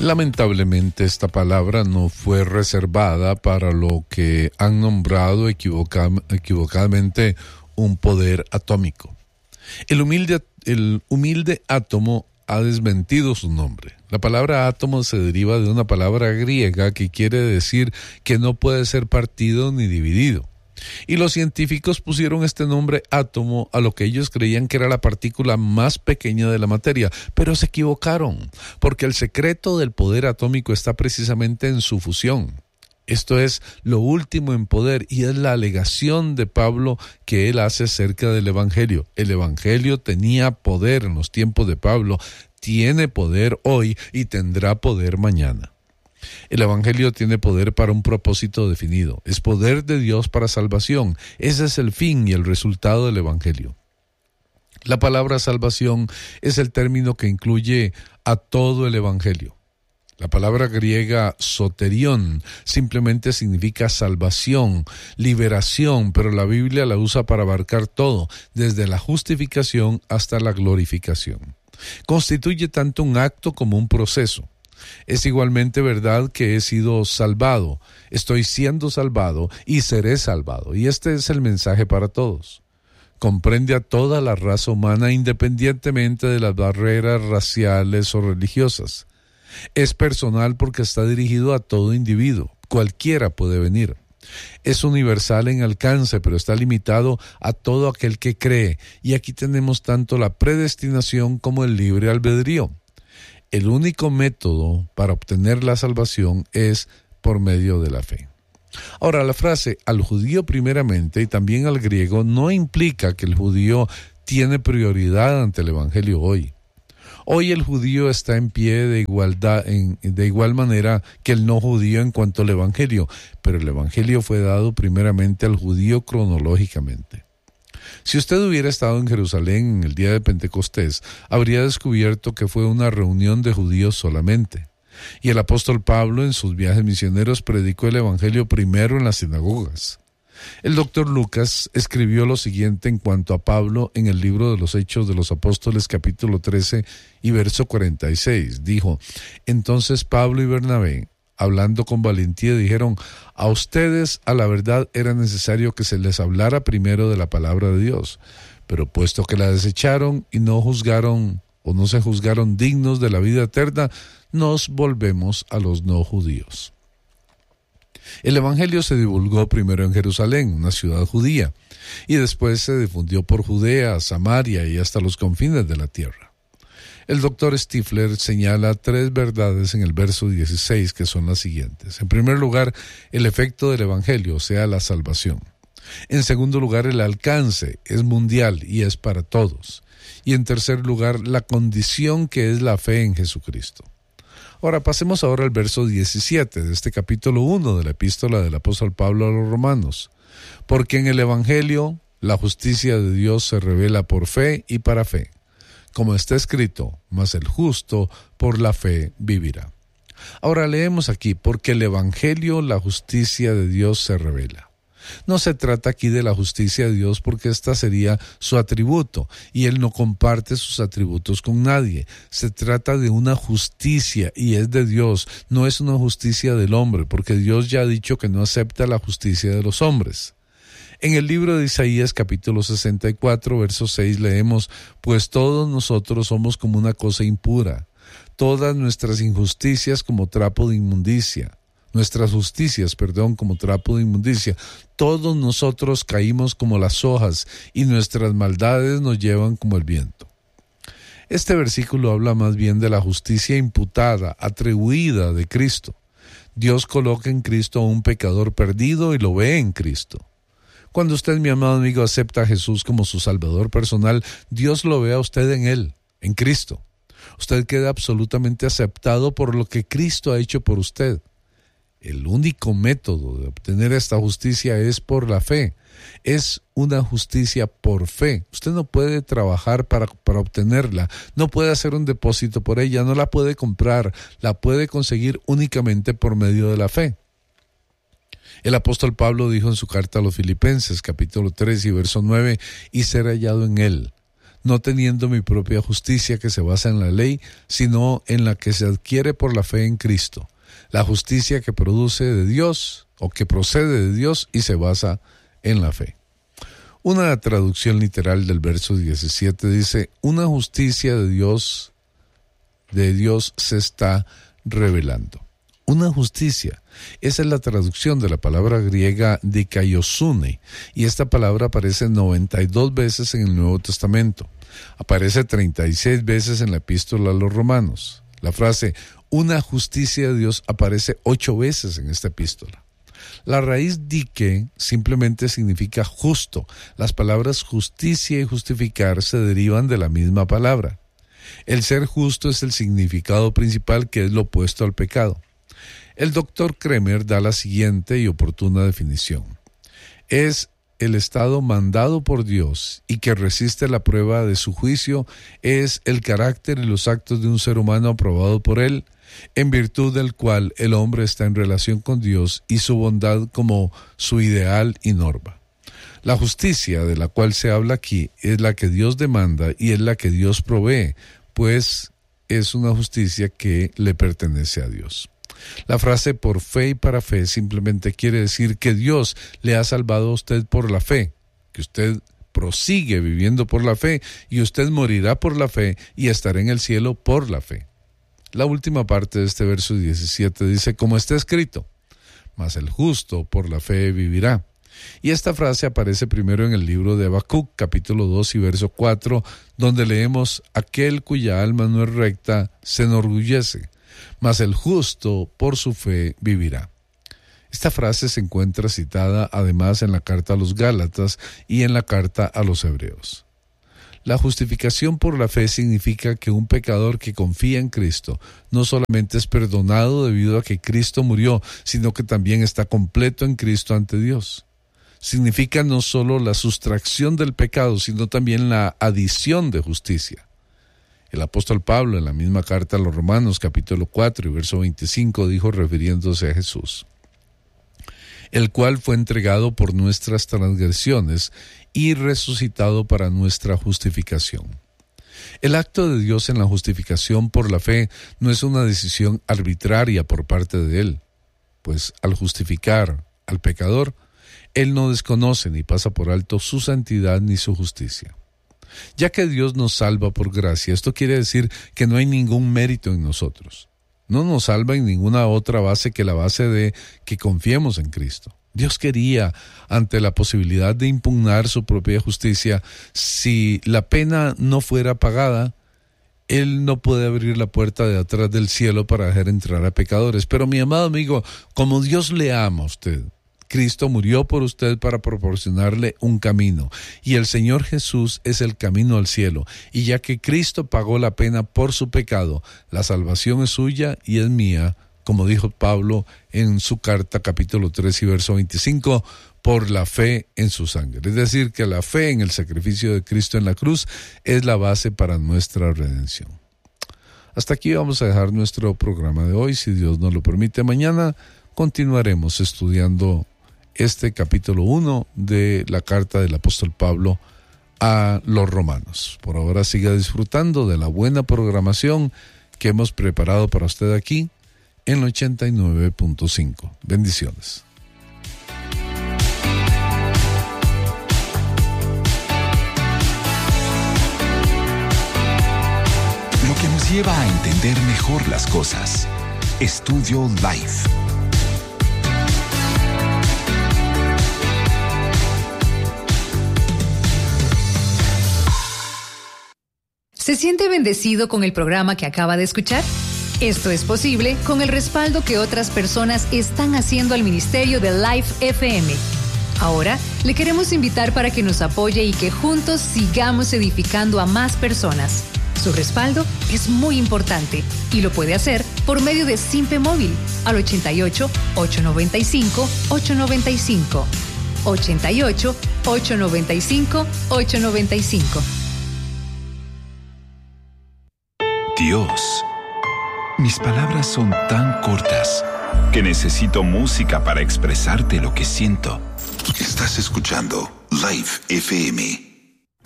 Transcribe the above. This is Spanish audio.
Lamentablemente esta palabra no fue reservada para lo que han nombrado equivocadamente un poder atómico. El humilde átomo ha desmentido su nombre. La palabra átomo se deriva de una palabra griega que quiere decir que no puede ser partido ni dividido. Y los científicos pusieron este nombre átomo a lo que ellos creían que era la partícula más pequeña de la materia, pero se equivocaron, porque el secreto del poder atómico está precisamente en su fusión. Esto es lo último en poder y es la alegación de Pablo que él hace acerca del Evangelio. El Evangelio tenía poder en los tiempos de Pablo, tiene poder hoy y tendrá poder mañana. El Evangelio tiene poder para un propósito definido. Es poder de Dios para salvación. Ese es el fin y el resultado del Evangelio. La palabra salvación es el término que incluye a todo el Evangelio. La palabra griega soterión simplemente significa salvación, liberación, pero la Biblia la usa para abarcar todo, desde la justificación hasta la glorificación. Constituye tanto un acto como un proceso. Es igualmente verdad que he sido salvado, estoy siendo salvado y seré salvado. Y este es el mensaje para todos. Comprende a toda la raza humana independientemente de las barreras raciales o religiosas. Es personal porque está dirigido a todo individuo, cualquiera puede venir. Es universal en alcance, pero está limitado a todo aquel que cree. Y aquí tenemos tanto la predestinación como el libre albedrío. El único método para obtener la salvación es por medio de la fe. Ahora, la frase al judío primeramente y también al griego no implica que el judío tiene prioridad ante el Evangelio hoy. Hoy el judío está en pie de igual manera que el no judío en cuanto al Evangelio, pero el Evangelio fue dado primeramente al judío cronológicamente. Si usted hubiera estado en Jerusalén en el día de Pentecostés, habría descubierto que fue una reunión de judíos solamente. Y el apóstol Pablo en sus viajes misioneros predicó el Evangelio primero en las sinagogas. El doctor Lucas escribió lo siguiente en cuanto a Pablo en el libro de los Hechos de los Apóstoles capítulo 13 y verso 46. Dijo: entonces Pablo y Bernabé, hablando con valentía, dijeron: a ustedes a la verdad era necesario que se les hablara primero de la palabra de Dios, pero puesto que la desecharon y no se juzgaron dignos de la vida eterna, nos volvemos a los no judíos. El Evangelio se divulgó primero en Jerusalén, una ciudad judía, y después se difundió por Judea, Samaria y hasta los confines de la tierra. El doctor Stifler señala 3 verdades en el verso 16 que son las siguientes. En primer lugar, el efecto del Evangelio, o sea, la salvación. En segundo lugar, el alcance es mundial y es para todos. Y en tercer lugar, la condición que es la fe en Jesucristo. Ahora pasemos ahora al verso 17 de este capítulo 1 de la epístola del apóstol Pablo a los Romanos. Porque en el Evangelio la justicia de Dios se revela por fe y para fe. Como está escrito, mas el justo por la fe vivirá. Ahora leemos aquí, porque el Evangelio la justicia de Dios se revela. No se trata aquí de la justicia de Dios porque esta sería su atributo y Él no comparte sus atributos con nadie. Se trata de una justicia y es de Dios, no es una justicia del hombre, porque Dios ya ha dicho que no acepta la justicia de los hombres. En el libro de Isaías capítulo 64 verso 6 leemos: pues todos nosotros somos como una cosa impura, todas nuestras injusticias como trapo de inmundicia. Nuestras justicias, como trapo de inmundicia. Todos nosotros caímos como las hojas y nuestras maldades nos llevan como el viento. Este versículo habla más bien de la justicia imputada, atribuida de Cristo. Dios coloca en Cristo a un pecador perdido y lo ve en Cristo. Cuando usted, mi amado amigo, acepta a Jesús como su Salvador personal, Dios lo ve a usted en Él, en Cristo. Usted queda absolutamente aceptado por lo que Cristo ha hecho por usted. El único método de obtener esta justicia es por la fe. Es una justicia por fe. Usted no puede trabajar para obtenerla, no puede hacer un depósito por ella, no la puede comprar, la puede conseguir únicamente por medio de la fe. El apóstol Pablo dijo en su carta a los Filipenses, capítulo 3 y verso 9, y ser hallado en él, no teniendo mi propia justicia que se basa en la ley, sino en la que se adquiere por la fe en Cristo, la justicia que produce de Dios o que procede de Dios y se basa en la fe. Una traducción literal del verso 17 dice: una justicia de Dios se está revelando. Una justicia. Esa es la traducción de la palabra griega dikaiosune, y esta palabra aparece 92 veces en el Nuevo Testamento. Aparece 36 veces en la epístola a los Romanos. La frase una justicia de Dios aparece 8 veces en esta epístola. La raíz dike simplemente significa justo. Las palabras justicia y justificar se derivan de la misma palabra. El ser justo es el significado principal, que es lo opuesto al pecado. El doctor Kremer da la siguiente y oportuna definición: es el estado mandado por Dios y que resiste la prueba de su juicio, es el carácter y los actos de un ser humano aprobado por él, en virtud del cual el hombre está en relación con Dios y su bondad como su ideal y norma. La justicia de la cual se habla aquí es la que Dios demanda y es la que Dios provee, pues es una justicia que le pertenece a Dios. La frase por fe y para fe simplemente quiere decir que Dios le ha salvado a usted por la fe, que usted prosigue viviendo por la fe y usted morirá por la fe y estará en el cielo por la fe. La última parte de este verso 17 dice: como está escrito, mas el justo por la fe vivirá. Y esta frase aparece primero en el libro de Habacuc, capítulo 2 y verso 4, donde leemos: aquel cuya alma no es recta se enorgullece, mas el justo por su fe vivirá. Esta frase se encuentra citada además en la carta a los Gálatas y en la carta a los Hebreos. La justificación por la fe significa que un pecador que confía en Cristo no solamente es perdonado debido a que Cristo murió, sino que también está completo en Cristo ante Dios. Significa no solo la sustracción del pecado, sino también la adición de justicia. El apóstol Pablo, en la misma carta a los Romanos, capítulo 4 y verso 25, dijo, refiriéndose a Jesús: el cual fue entregado por nuestras transgresiones y resucitado para nuestra justificación. El acto de Dios en la justificación por la fe no es una decisión arbitraria por parte de Él, pues al justificar al pecador, Él no desconoce ni pasa por alto su santidad ni su justicia. Ya que Dios nos salva por gracia, esto quiere decir que no hay ningún mérito en nosotros. No nos salva en ninguna otra base que la base de que confiemos en Cristo. Dios quería, ante la posibilidad de impugnar su propia justicia, si la pena no fuera pagada, Él no puede abrir la puerta de atrás del cielo para dejar entrar a pecadores. Pero mi amado amigo, como Dios le ama a usted, Cristo murió por usted para proporcionarle un camino, y el Señor Jesús es el camino al cielo, y ya que Cristo pagó la pena por su pecado, la salvación es suya y es mía, como dijo Pablo en su carta capítulo 3 y verso 25, por la fe en su sangre. Es decir, que la fe en el sacrificio de Cristo en la cruz es la base para nuestra redención. Hasta aquí vamos a dejar nuestro programa de hoy. Si Dios nos lo permite, mañana continuaremos estudiando este capítulo 1 de la carta del apóstol Pablo a los Romanos. Por ahora siga disfrutando de la buena programación que hemos preparado para usted aquí en 89.5. Bendiciones. Lo que nos lleva a entender mejor las cosas. Estudio Life. ¿Se siente bendecido con el programa que acaba de escuchar? Esto es posible con el respaldo que otras personas están haciendo al ministerio de Life FM. Ahora, le queremos invitar para que nos apoye y que juntos sigamos edificando a más personas. Su respaldo es muy importante y lo puede hacer por medio de Simpe Móvil al 88-895-895. 88-895-895. Dios, mis palabras son tan cortas que necesito música para expresarte lo que siento. Estás escuchando Life FM.